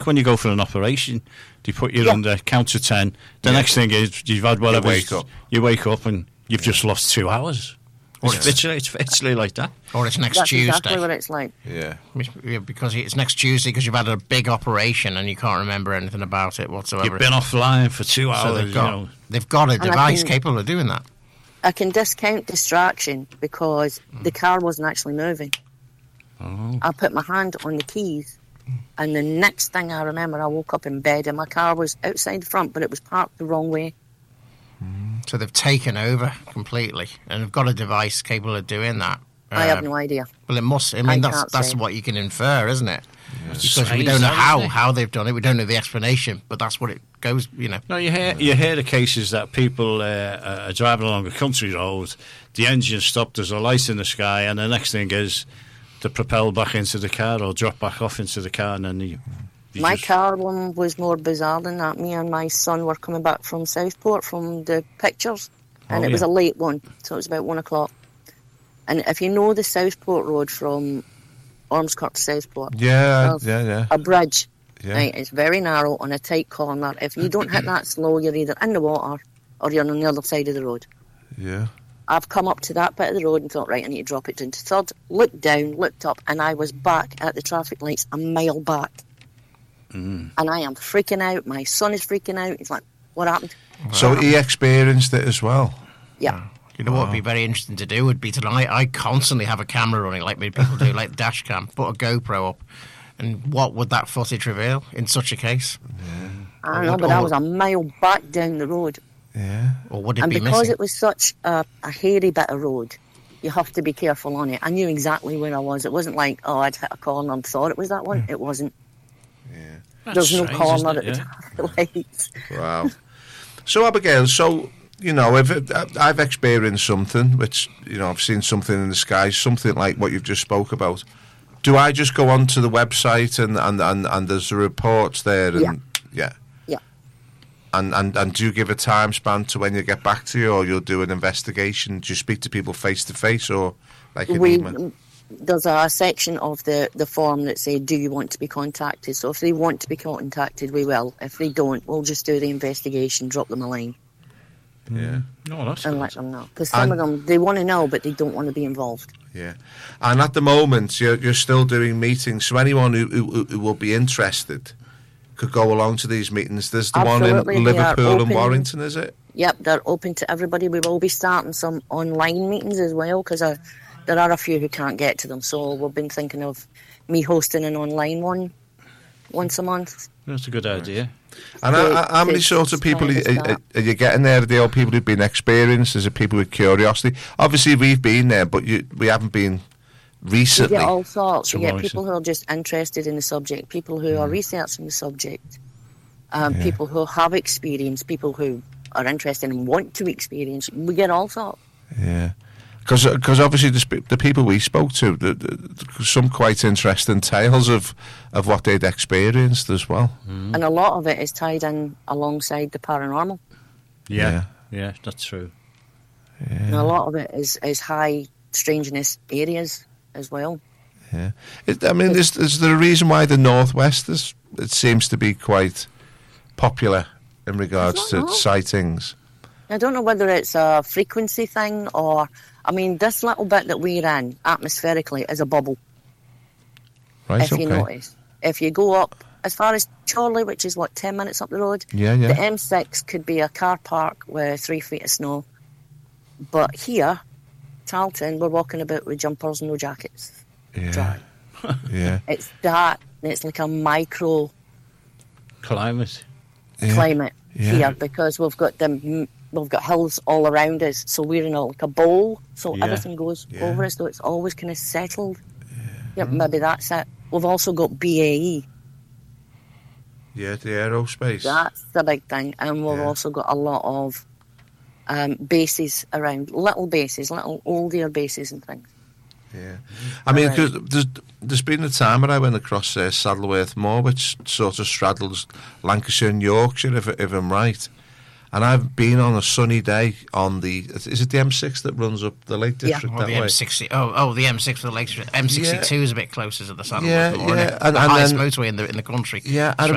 when you go for an operation, they put you under count to 10. The next thing is you've had whatever. You wake up and you've just lost 2 hours. It's literally like that. Or it's next That's Tuesday. exactly what it's like. Yeah, because it's next Tuesday because you've had a big operation and you can't remember anything about it whatsoever. You've been offline for 2 hours. So they've got a device capable of doing that. I can discount distraction because the car wasn't actually moving. Oh. I put my hand on the keys, and the next thing I remember, I woke up in bed and my car was outside the front, but it was parked the wrong way. So they've taken over completely, and they've got a device capable of doing that. I have no idea. Well, it must. I mean, that's what you can infer, isn't it? Yeah. Because we don't know how they've done it. We don't know the explanation, but that's what it goes. No, you hear the cases that people are driving along a country road, the engine stopped, there's a light in the sky, and the next thing is to propel back into the car or drop back off into the car, and then my car one was more bizarre than that. Me and my son were coming back from Southport from the pictures, and it was a late one, so it was about 1 o'clock. And if you know the Southport road from Ormskirk to Southport, a bridge, right? It's very narrow on a tight corner. If you don't hit that slow, you're either in the water or you're on the other side of the road. Yeah. I've come up to that bit of the road and thought, right, I need to drop it down to third. Looked down, looked up, and I was back at the traffic lights a mile back. And I am freaking out. My son is freaking out. He's like, what happened? So he experienced it as well? Yeah. You know what would be very interesting to do would be tonight. I constantly have a camera running like many people do, like dash cam, put a GoPro up. And what would that footage reveal in such a case? Yeah. I don't know, but I was a mile back down the road. Yeah. Or would it and be because missing? It was such a hairy bit of road, you have to be careful on it. I knew exactly where I was. It wasn't like, I'd hit a corner and thought it was that one. It wasn't. Yeah. There's no corner at the traffic lights. Wow. So, Abigail, I've experienced something, which, I've seen something in the sky, something like what you've just spoke about. Do I just go onto the website and there's the reports there? And, yeah. And do you give a time span to when you get back to you, or you'll do an investigation? Do you speak to people face to face, or like an email? There's a section of the form that say, do you want to be contacted? So if they want to be contacted, we will. If they don't, we'll just do the investigation, drop them a line. Yeah. No, that's and let them know. Because some of them, they want to know, but they don't want to be involved. Yeah. And at the moment, you're still doing meetings. So anyone who will be interested could go along to these meetings. There's the one in Liverpool and Warrington, is it? Yep, they're open to everybody. We will be starting some online meetings as well, because there are a few who can't get to them. So we've been thinking of me hosting an online one once a month. That's a good idea. And how many sort of people are you getting there? Are they all people who've been experienced? Is it people with curiosity? Obviously, we've been there, but we haven't been recently. You get all sorts. You get people who are just interested in the subject, people who are researching the subject, people who have experience, people who are interested and want to experience. We get all sorts. Yeah. Because obviously the people we spoke to, some quite interesting tales of what they'd experienced as well. And a lot of it is tied in alongside the paranormal. Yeah, that's true. Yeah. And a lot of it is high strangeness areas as well. Yeah. Is there a reason why the Northwest it seems to be quite popular in regards to sightings? I don't know whether it's a frequency thing or... this little bit that we're in, atmospherically, is a bubble. Right, if you notice. If you go up as far as Chorley, which is, 10 minutes up the road? Yeah. The M6 could be a car park with 3 feet of snow. But here, Tarleton, we're walking about with jumpers and no jackets. Yeah. Dry. Yeah. It's that. It's like a micro... climate here, because we've got hills all around us, so we're in like a bowl, so everything goes over us, so it's always kind of settled. Yeah, maybe that's it. We've also got BAE. Yeah, the aerospace. That's the big thing, and we've also got a lot of bases around, little bases, little older bases and things. Yeah, because there's been a time when I went across Saddleworth Moor, which sort of straddles Lancashire and Yorkshire, if I'm right. And I've been on a sunny day on is it the M6 that runs up the Lake District that the way? M60. Oh, the M6 for the Lake District. M62 is a bit closer to the Saddleworth Moor, yeah. and the highest motorway in the country. Yeah, I